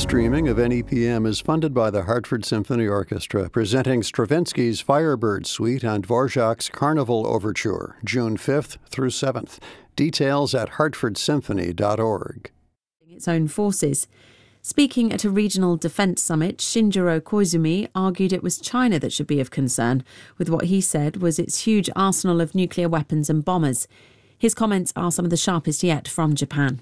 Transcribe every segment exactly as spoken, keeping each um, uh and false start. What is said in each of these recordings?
streaming of N E P M is funded by the Hartford Symphony Orchestra, presenting Stravinsky's Firebird Suite and Dvorak's Carnival Overture, June fifth through seventh. Details at hartford symphony dot org. Its own forces. Speaking at a regional defence summit, Shinjiro Koizumi argued it was China that should be of concern, with what he said was its huge arsenal of nuclear weapons and bombers. His comments are some of the sharpest yet from Japan.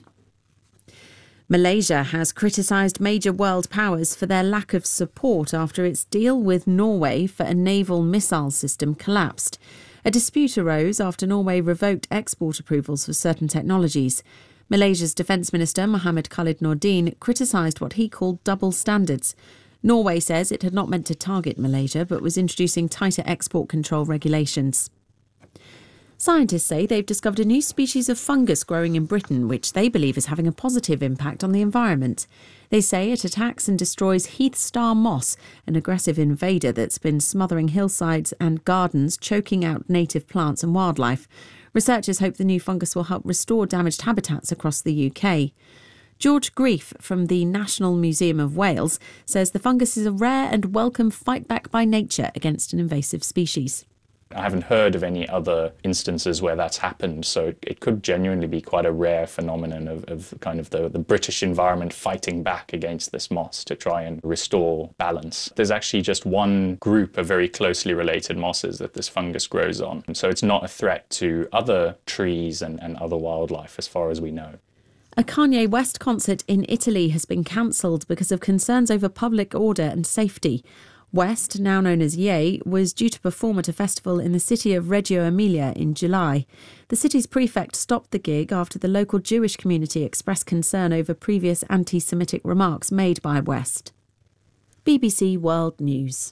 Malaysia has criticised major world powers for their lack of support after its deal with Norway for a naval missile system collapsed. A dispute arose after Norway revoked export approvals for certain technologies. Malaysia's Defence Minister Mohammed Khalid Nordin criticised what he called double standards. Norway says it had not meant to target Malaysia but was introducing tighter export control regulations. Scientists say they've discovered a new species of fungus growing in Britain, which they believe is having a positive impact on the environment. They say it attacks and destroys heath star moss, an aggressive invader that's been smothering hillsides and gardens, choking out native plants and wildlife. Researchers hope the new fungus will help restore damaged habitats across the U K. George Grief from the National Museum of Wales says the fungus is a rare and welcome fight back by nature against an invasive species. I haven't heard of any other instances where that's happened, so it, it could genuinely be quite a rare phenomenon of, of kind of the, the British environment fighting back against this moss to try and restore balance. There's actually just one group of very closely related mosses that this fungus grows on, so it's not a threat to other trees and, and other wildlife as far as we know. A Kanye West concert in Italy has been cancelled because of concerns over public order and safety. West, now known as Ye, was due to perform at a festival in the city of Reggio Emilia in July. The city's prefect stopped the gig after the local Jewish community expressed concern over previous anti-Semitic remarks made by West. B B C World News.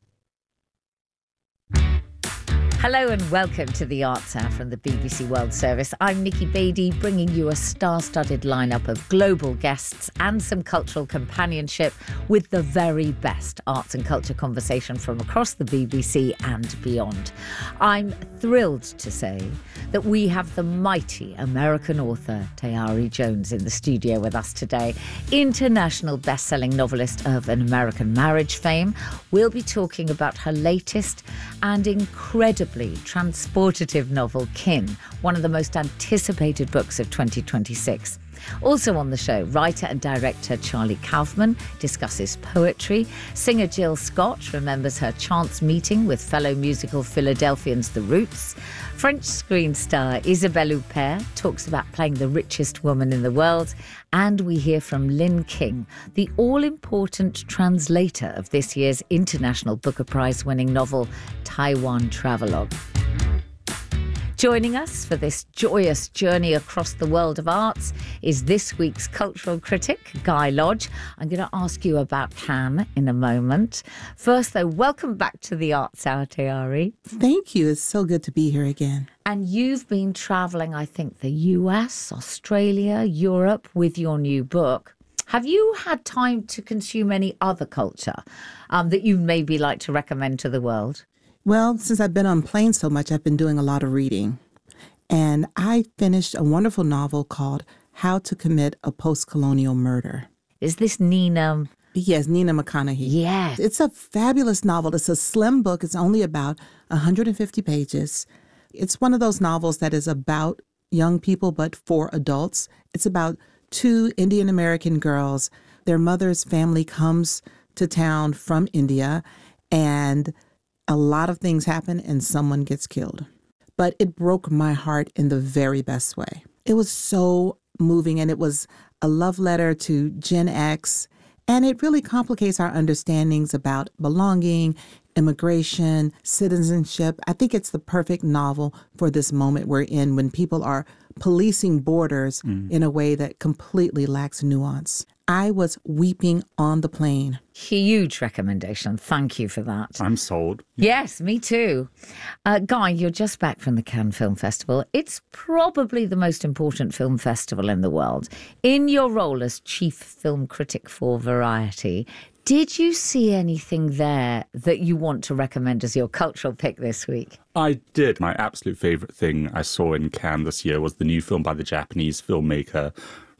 Hello and welcome to the Arts Hour from the B B C World Service. I'm Nikki Beattie, bringing you a star-studded lineup of global guests and some cultural companionship with the very best arts and culture conversation from across the B B C and beyond. I'm thrilled to say that we have the mighty American author Tayari Jones in the studio with us today. International best-selling novelist of An American Marriage fame. We'll be talking about her latest and incredible transportative novel, Kin, one of the most anticipated books of twenty twenty-six. Also on the show, writer and director Charlie Kaufman discusses poetry. Singer Jill Scott remembers her chance meeting with fellow musical Philadelphians The Roots. French screen star Isabelle Huppert talks about playing the richest woman in the world. And we hear from Lynn King, the all-important translator of this year's International Booker Prize-winning novel, Taiwan Travelogue. Joining us for this joyous journey across the world of arts is this week's cultural critic, Guy Lodge. I'm going to ask you about Cannes in a moment. First, though, welcome back to the Arts Hour, Tayari. Thank you. It's so good to be here again. And you've been travelling, I think, the U S, Australia, Europe with your new book. Have you had time to consume any other culture um, that you maybe like to recommend to the world? Well, since I've been on planes so much, I've been doing a lot of reading. And I finished a wonderful novel called How to Commit a Post-Colonial Murder. Is this Nina? Yes, Nina McConaughey. Yes. It's a fabulous novel. It's a slim book. It's only about one hundred fifty pages. It's one of those novels that is about young people, but for adults. It's about two Indian American girls. Their mother's family comes to town from India, and a lot of things happen and someone gets killed. But it broke my heart in the very best way. It was so moving, and it was a love letter to Gen X, and it really complicates our understandings about belonging, immigration, citizenship. I think it's the perfect novel for this moment we're in when people are policing borders mm. in a way that completely lacks nuance. I was weeping on the plane. Huge recommendation. Thank you for that. I'm sold. Yes, me too. Uh, Guy, you're just back from the Cannes Film Festival. It's probably the most important film festival in the world. In your role as chief film critic for Variety, did you see anything there that you want to recommend as your cultural pick this week? I did. My absolute favourite thing I saw in Cannes this year was the new film by the Japanese filmmaker